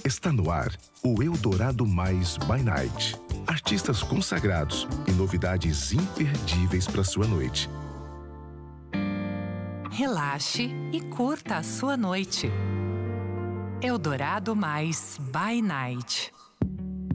Está no ar o Eldorado Mais by Night. Artistas consagrados e novidades imperdíveis para sua noite. Relaxe e curta a sua noite. Eldorado Mais by Night.